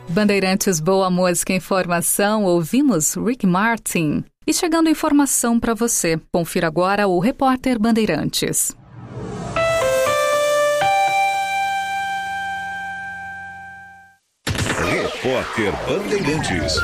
Bandeirantes, boa música e informação, ouvimos Rick Martin. E chegando informação para você, confira agora o Repórter Bandeirantes. Repórter Bandeirantes.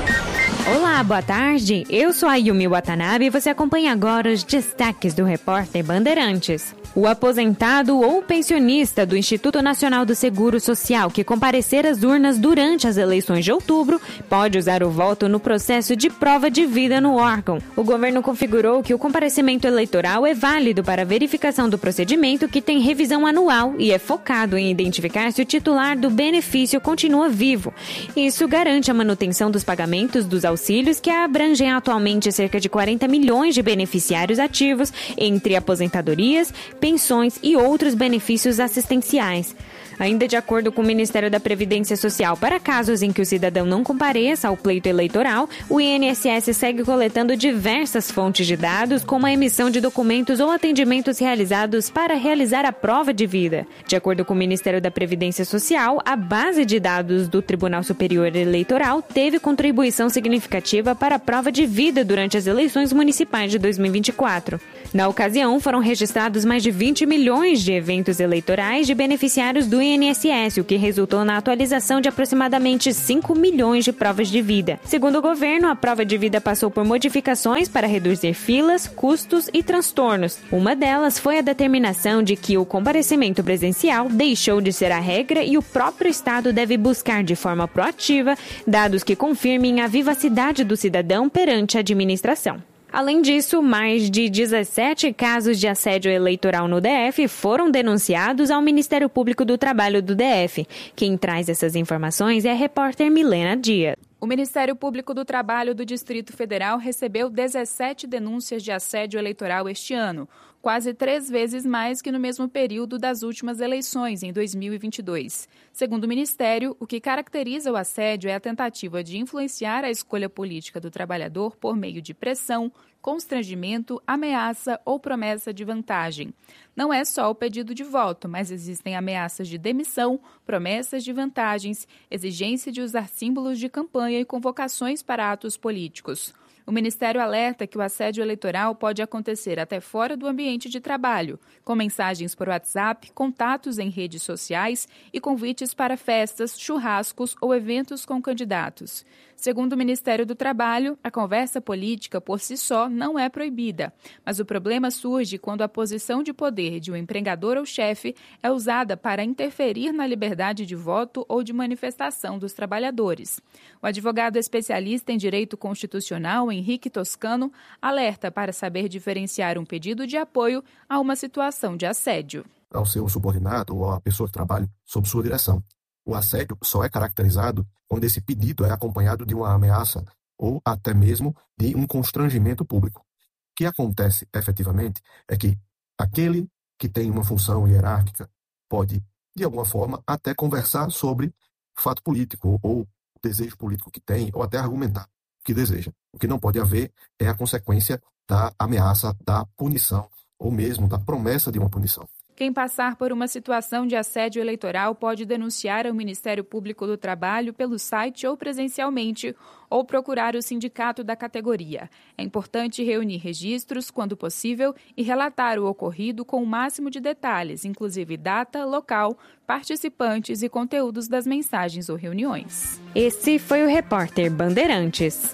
Olá, boa tarde. Eu sou a Yumi Watanabe e você acompanha agora os destaques do Repórter Bandeirantes. O aposentado ou pensionista do Instituto Nacional do Seguro Social que comparecer às urnas durante as eleições de outubro pode usar o voto no processo de prova de vida no órgão. O governo configurou que o comparecimento eleitoral é válido para verificação do procedimento, que tem revisão anual e é focado em identificar se o titular do benefício continua vivo. Isso garante a manutenção dos pagamentos dos auxílios, que abrangem atualmente cerca de 40 milhões de beneficiários ativos entre aposentadorias, pensões e outros benefícios assistenciais. Ainda de acordo com o Ministério da Previdência Social, para casos em que o cidadão não compareça ao pleito eleitoral, o INSS segue coletando diversas fontes de dados, como a emissão de documentos ou atendimentos realizados para realizar a prova de vida. De acordo com o Ministério da Previdência Social, a base de dados do Tribunal Superior Eleitoral teve contribuição significativa para a prova de vida durante as eleições municipais de 2024. Na ocasião, foram registrados mais de 20 milhões de eventos eleitorais de beneficiários do INSS, o que resultou na atualização de aproximadamente 5 milhões de provas de vida. Segundo o governo, a prova de vida passou por modificações para reduzir filas, custos e transtornos. Uma delas foi a determinação de que o comparecimento presencial deixou de ser a regra e o próprio Estado deve buscar de forma proativa dados que confirmem a vivacidade do cidadão perante a administração. Além disso, mais de 17 casos de assédio eleitoral no DF foram denunciados ao Ministério Público do Trabalho do DF. Quem traz essas informações é a repórter Milena Dias. O Ministério Público do Trabalho do Distrito Federal recebeu 17 denúncias de assédio eleitoral este ano, quase 3 vezes mais que no mesmo período das últimas eleições, em 2022. Segundo o Ministério, o que caracteriza o assédio é a tentativa de influenciar a escolha política do trabalhador por meio de pressão, constrangimento, ameaça ou promessa de vantagem. Não é só o pedido de voto, mas existem ameaças de demissão, promessas de vantagens, exigência de usar símbolos de campanha e convocações para atos políticos. O Ministério alerta que o assédio eleitoral pode acontecer até fora do ambiente de trabalho, com mensagens por WhatsApp, contatos em redes sociais e convites para festas, churrascos ou eventos com candidatos. Segundo o Ministério do Trabalho, a conversa política por si só não é proibida, mas o problema surge quando a posição de poder de um empregador ou chefe é usada para interferir na liberdade de voto ou de manifestação dos trabalhadores. O advogado especialista em direito constitucional, Henrique Toscano, alerta para saber diferenciar um pedido de apoio a uma situação de assédio. Ao seu subordinado ou à pessoa que trabalha sob sua direção. O assédio só é caracterizado quando esse pedido é acompanhado de uma ameaça ou até mesmo de um constrangimento público. O que acontece efetivamente é que aquele que tem uma função hierárquica pode, de alguma forma, até conversar sobre fato político ou desejo político que tem, ou até argumentar o que deseja. O que não pode haver é a consequência da ameaça, da punição, ou mesmo da promessa de uma punição. Quem passar por uma situação de assédio eleitoral pode denunciar ao Ministério Público do Trabalho pelo site ou presencialmente, ou procurar o sindicato da categoria. É importante reunir registros, quando possível, e relatar o ocorrido com o máximo de detalhes, inclusive data, local, participantes e conteúdos das mensagens ou reuniões. Esse foi o Repórter Bandeirantes.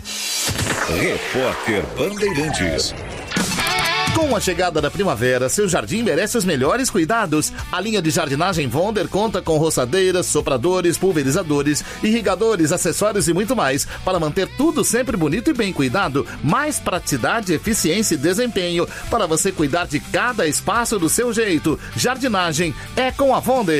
Repórter Bandeirantes. Com a chegada da primavera, seu jardim merece os melhores cuidados. A linha de jardinagem Wonder conta com roçadeiras, sopradores, pulverizadores, irrigadores, acessórios e muito mais para manter tudo sempre bonito e bem cuidado. Mais praticidade, eficiência e desempenho para você cuidar de cada espaço do seu jeito. Jardinagem é com a Wonder.